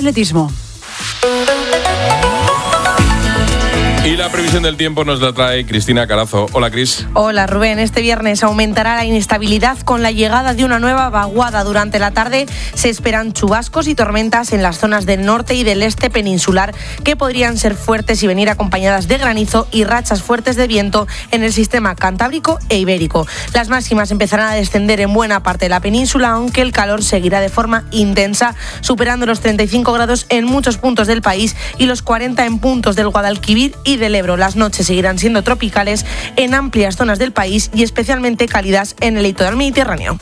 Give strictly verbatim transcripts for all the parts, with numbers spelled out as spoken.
atletismo. Y la previsión del tiempo nos la trae Cristina Carazo. Hola, Cris. Hola, Rubén. Este viernes aumentará la inestabilidad con la llegada de una nueva vaguada. Durante la tarde se esperan chubascos y tormentas en las zonas del norte y del este peninsular que podrían ser fuertes y venir acompañadas de granizo y rachas fuertes de viento en el sistema cantábrico e ibérico. Las máximas empezarán a descender en buena parte de la península, aunque el calor seguirá de forma intensa, superando los treinta y cinco grados en muchos puntos del país y los cuarenta en puntos del Guadalquivir y del Ebro. Las noches seguirán siendo tropicales en amplias zonas del país y especialmente cálidas en el litoral mediterráneo.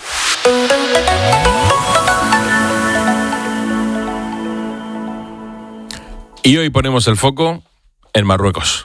Y hoy ponemos el foco en Marruecos.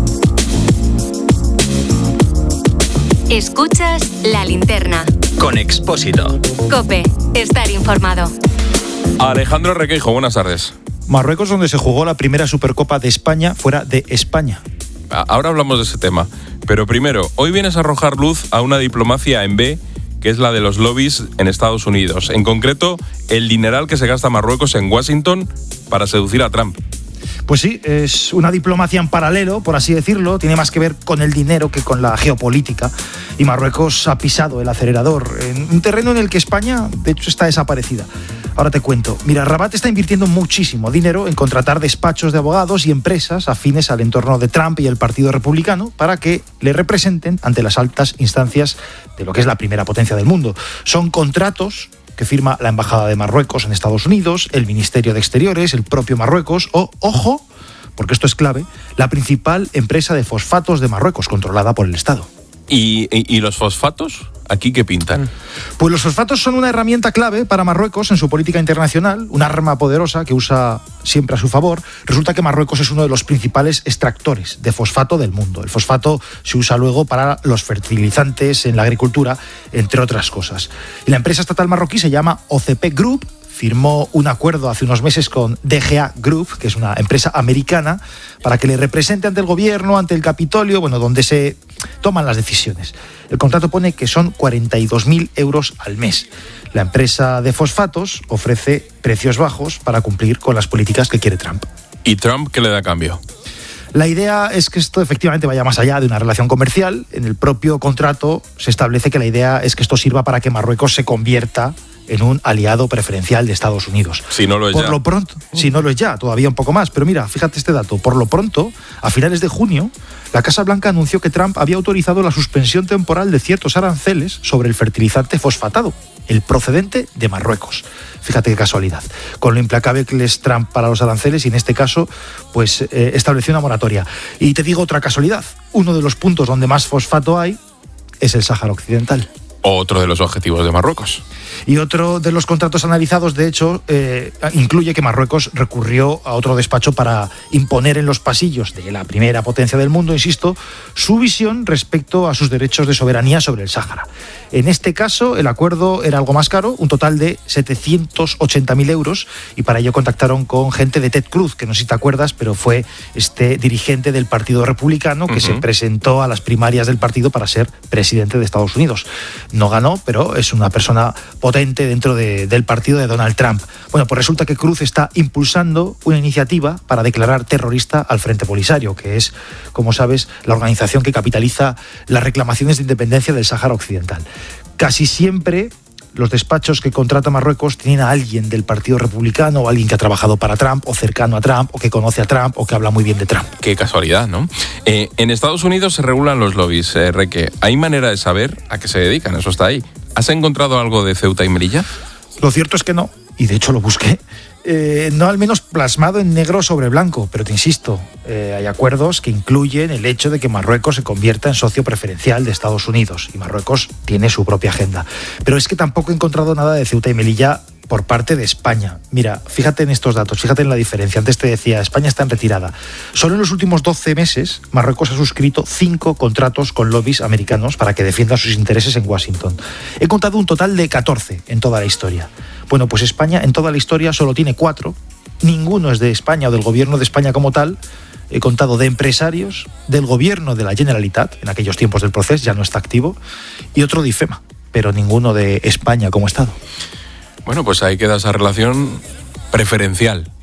Escuchas La Linterna con Expósito. COPE, estar informado. Alejandro Requeijo, buenas tardes. Marruecos, donde se jugó la primera Supercopa de España fuera de España. Ahora hablamos de ese tema, pero primero, hoy vienes a arrojar luz a una diplomacia en B, que es la de los lobbies en Estados Unidos. En concreto, el dineral que se gasta Marruecos en Washington para seducir a Trump. Pues sí, es una diplomacia en paralelo, por así decirlo. Tiene más que ver con el dinero que con la geopolítica. Y Marruecos ha pisado el acelerador en un terreno en el que España, de hecho, está desaparecida. Ahora te cuento. Mira, Rabat está invirtiendo muchísimo dinero en contratar despachos de abogados y empresas afines al entorno de Trump y el Partido Republicano para que le representen ante las altas instancias de lo que es la primera potencia del mundo. Son contratos que firma la Embajada de Marruecos en Estados Unidos, el Ministerio de Exteriores, el propio Marruecos o, ojo, porque esto es clave, la principal empresa de fosfatos de Marruecos, controlada por el Estado. ¿Y, y, y los fosfatos? ¿Aquí qué pintan? Pues los fosfatos son una herramienta clave para Marruecos en su política internacional, un arma poderosa que usa siempre a su favor. Resulta que Marruecos es uno de los principales extractores de fosfato del mundo. El fosfato se usa luego para los fertilizantes en la agricultura, entre otras cosas. Y la empresa estatal marroquí se llama O C P Group. Firmó un acuerdo hace unos meses con D G A Group, que es una empresa americana, para que le represente ante el gobierno, ante el Capitolio, bueno, donde se toman las decisiones. El contrato pone que son cuarenta y dos mil euros al mes. La empresa de fosfatos ofrece precios bajos para cumplir con las políticas que quiere Trump. ¿Y Trump qué le da a cambio? La idea es que esto efectivamente vaya más allá de una relación comercial. En el propio contrato se establece que la idea es que esto sirva para que Marruecos se convierta en un aliado preferencial de Estados Unidos. Si no lo es Por ya. lo pronto, si no lo es ya, todavía un poco más. Pero mira, fíjate este dato. Por lo pronto, a finales de junio, la Casa Blanca anunció que Trump había autorizado la suspensión temporal de ciertos aranceles sobre el fertilizante fosfatado, el procedente de Marruecos. Fíjate qué casualidad. Con lo implacable que es Trump para los aranceles, y en este caso, pues eh, estableció una moratoria. Y te digo otra casualidad. Uno de los puntos donde más fosfato hay es el Sáhara Occidental. Otro de los objetivos de Marruecos. Y otro de los contratos analizados, de hecho, eh, incluye que Marruecos recurrió a otro despacho para imponer en los pasillos de la primera potencia del mundo, insisto, su visión respecto a sus derechos de soberanía sobre el Sáhara. En este caso, el acuerdo era algo más caro, un total de setecientos ochenta mil euros, y para ello contactaron con gente de Ted Cruz, que no sé si te acuerdas, pero fue este dirigente del Partido Republicano que uh-huh. se presentó a las primarias del partido para ser presidente de Estados Unidos. No ganó, pero es una persona potente dentro de, del partido de Donald Trump. Bueno, pues resulta que Cruz está impulsando una iniciativa para declarar terrorista al Frente Polisario, que es, como sabes, la organización que capitaliza las reclamaciones de independencia del Sáhara Occidental. Casi siempre los despachos que contrata Marruecos tienen a alguien del Partido Republicano o alguien que ha trabajado para Trump o cercano a Trump o que conoce a Trump o que habla muy bien de Trump. Qué casualidad, ¿no? Eh, en Estados Unidos se regulan los lobbies, eh, Reque. ¿Hay manera de saber a qué se dedican? Eso está ahí. ¿Has encontrado algo de Ceuta y Melilla? Lo cierto es que no, y de hecho lo busqué. Eh, no al menos plasmado en negro sobre blanco, pero te insisto, eh, hay acuerdos que incluyen el hecho de que Marruecos se convierta en socio preferencial de Estados Unidos, y Marruecos tiene su propia agenda. Pero es que tampoco he encontrado nada de Ceuta y Melilla por parte de España. Mira, fíjate en estos datos, fíjate en la diferencia. Antes te decía, España está en retirada. Solo en los últimos doce meses, Marruecos ha suscrito cinco contratos con lobbies americanos para que defiendan sus intereses en Washington. He contado un total de catorce en toda la historia. Bueno, pues España en toda la historia solo tiene cuatro. Ninguno es de España o del gobierno de España como tal. He contado de empresarios, del gobierno de la Generalitat, en aquellos tiempos del proceso, ya no está activo, y otro de IFEMA, pero ninguno de España como Estado. Bueno, pues ahí queda esa relación preferencial